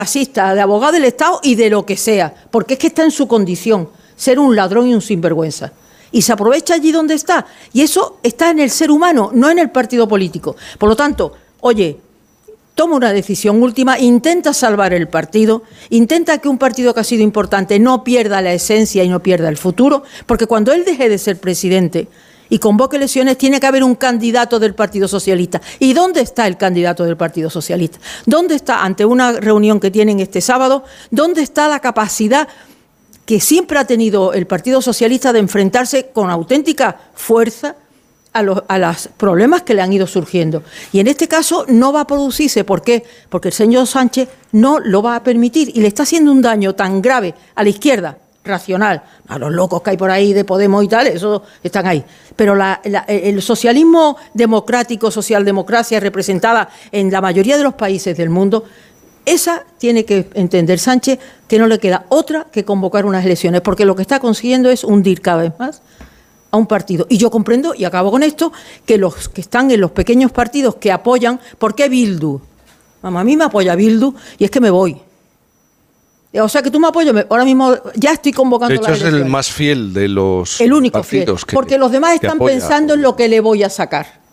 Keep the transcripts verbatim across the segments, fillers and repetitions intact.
asista, de abogado del Estado y de lo que sea, porque es que está en su condición, ser un ladrón y un sinvergüenza. Y se aprovecha allí donde está. Y eso está en el ser humano, no en el partido político. Por lo tanto, oye, toma una decisión última, intenta salvar el partido, intenta que un partido que ha sido importante no pierda la esencia y no pierda el futuro, porque cuando él deje de ser presidente y convoque elecciones, tiene que haber un candidato del Partido Socialista. ¿Y dónde está el candidato del Partido Socialista? ¿Dónde está, ante una reunión que tienen este sábado, dónde está la capacidad que siempre ha tenido el Partido Socialista de enfrentarse con auténtica fuerza a los, a los problemas que le han ido surgiendo? Y en este caso no va a producirse. ¿Por qué? Porque el señor Sánchez no lo va a permitir y le está haciendo un daño tan grave a la izquierda racional, a los locos que hay por ahí de Podemos y tal, eso están ahí. Pero la, la, el socialismo democrático, socialdemocracia representada en la mayoría de los países del mundo, esa tiene que entender Sánchez que no le queda otra que convocar unas elecciones, porque lo que está consiguiendo es hundir cada vez más a un partido. Y yo comprendo, y acabo con esto, que los que están en los pequeños partidos que apoyan, ¿por qué Bildu? Mamá, a mí me apoya Bildu y es que me voy. O sea, que tú me apoyas, ahora mismo ya estoy convocando las elecciones. De hecho, es el más fiel de los el único partidos fiel, que, porque los demás están pensando en lo que le voy a sacar.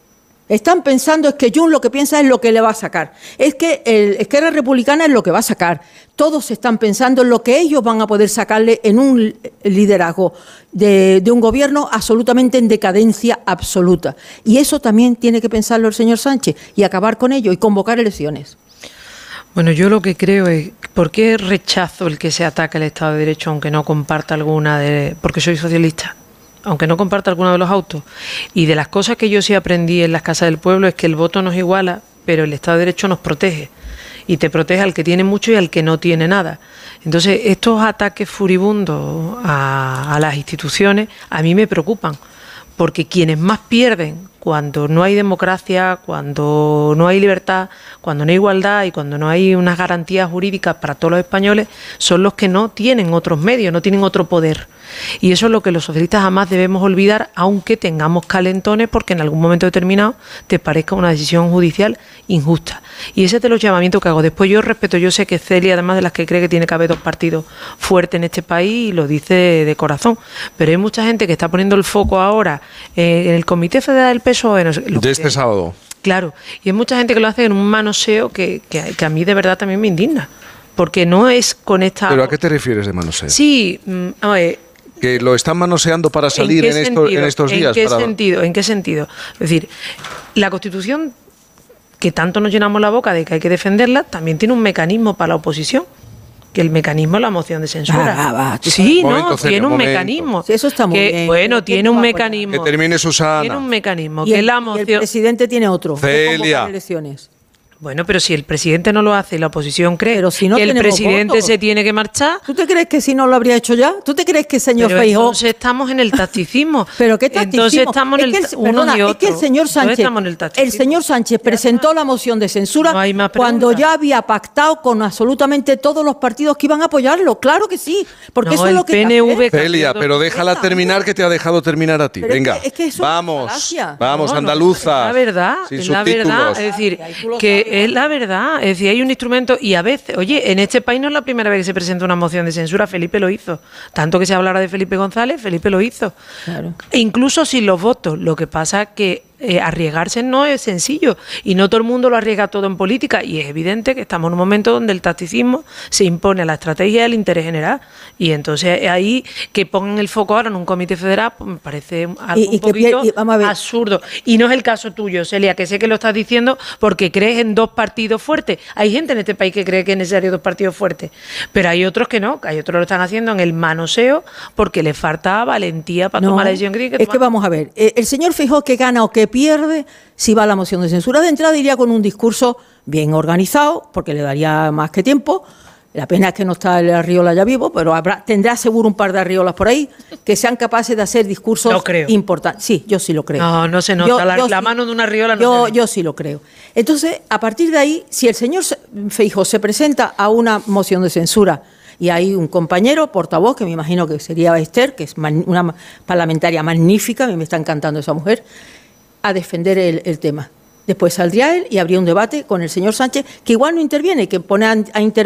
Están pensando, es que Junts lo que piensa es lo que le va a sacar. Es que el Esquerra Republicana es lo que va a sacar. Todos están pensando en lo que ellos van a poder sacarle en un liderazgo de, de un gobierno absolutamente en decadencia absoluta. Y eso también tiene que pensarlo el señor Sánchez y acabar con ello y convocar elecciones. Bueno, yo lo que creo es, ¿por qué rechazo el que se ataque el Estado de Derecho aunque no comparta alguna de... porque soy socialista, aunque no comparta alguno de los autos? Y de las cosas que yo sí aprendí en las casas del pueblo es que el voto nos iguala, pero el Estado de Derecho nos protege. Y te protege al que tiene mucho y al que no tiene nada. Entonces, estos ataques furibundos a, a las instituciones a mí me preocupan, porque quienes más pierden cuando no hay democracia, cuando no hay libertad, cuando no hay igualdad y cuando no hay unas garantías jurídicas para todos los españoles, son los que no tienen otros medios, no tienen otro poder. Y eso es lo que los socialistas jamás debemos olvidar, aunque tengamos calentones porque en algún momento determinado te parezca una decisión judicial injusta. Y ese es de los llamamientos que hago. Después yo respeto, yo sé que Celia, además de las que cree que tiene que haber dos partidos fuertes en este país, y lo dice de corazón. Pero hay mucha gente que está poniendo el foco ahora eh, en el Comité Federal del P S O E. No sé, de este que, sábado. Claro, y hay mucha gente que lo hace en un manoseo que, que, que a mí de verdad también me indigna. Porque no es con esta... ¿Pero a qué te refieres de manoseo? Sí, a ver... ¿Que lo están manoseando para salir en, en, esto, en estos días? ¿En qué para... sentido? ¿En qué sentido? Es decir, la Constitución, que tanto nos llenamos la boca de que hay que defenderla, también tiene un mecanismo para la oposición, que el mecanismo es la moción de censura. Ah, va, sí, no, momento, tiene un momento. mecanismo. Sí, eso está muy que, bien. Bueno, tiene un mecanismo. Que termine Susana. Tiene un mecanismo. Y el, que la moción... y el presidente tiene otro. Celia. Elecciones. Bueno, pero si el presidente no lo hace y la oposición cree pero si no que el presidente votos. se tiene que marchar... ¿Tú te crees que si no lo habría hecho ya? ¿Tú te crees que el señor pero Feijóo... entonces estamos en el tacticismo. ¿Pero qué tacticismo? Entonces estamos en el, es que el, uno perdona, y otro. Es que el señor Sánchez, el, el señor Sánchez presentó la moción de censura no cuando ya había pactado con absolutamente todos los partidos que iban a apoyarlo. Claro que sí, porque no, eso es lo que... P N V Celia, pero déjala terminar, que te ha dejado terminar a ti. Pero Venga, es que, es que eso vamos, es vamos, no, andaluza. No, es la verdad, es la verdad. Es decir, que es la verdad. Es decir, hay un instrumento y a veces, oye, en este país no es la primera vez que se presenta una moción de censura, Felipe lo hizo. Tanto que se hablara de Felipe González, Felipe lo hizo. Claro. E incluso sin los votos. Lo que pasa es que Eh, arriesgarse no es sencillo y no todo el mundo lo arriesga todo en política y es evidente que estamos en un momento donde el tacticismo se impone a la estrategia del interés general y entonces ahí que pongan el foco ahora en un comité federal pues me parece algo y, y un poquito que, y, vamos a ver. absurdo y no es el caso tuyo, Celia, que sé que lo estás diciendo porque crees en dos partidos fuertes. Hay gente en este país que cree que es necesario dos partidos fuertes, pero hay otros que no, hay otros que lo están haciendo en el manoseo porque les falta valentía para no, tomar la decisión que tienen que tomar. Es que vamos a ver, el señor Feijóo que gana o que pierde si va a la moción de censura. De entrada iría con un discurso bien organizado, porque le daría más que tiempo. La pena es que no está el Arriola ya vivo, pero habrá, tendrá seguro un par de Arriolas por ahí que sean capaces de hacer discursos no creo. importantes. Sí, yo sí lo creo. No, no se nota. Yo, la, yo la sí, mano de una Arriola no yo, se ve. Yo sí lo creo. Entonces, a partir de ahí, si el señor Feijóo se presenta a una moción de censura y hay un compañero, portavoz, que me imagino que sería Esther, que es una parlamentaria magnífica, a mí me está encantando esa mujer, a defender el, el tema. Después saldría él y habría un debate con el señor Sánchez, que igual no interviene, que pone a, a intervenir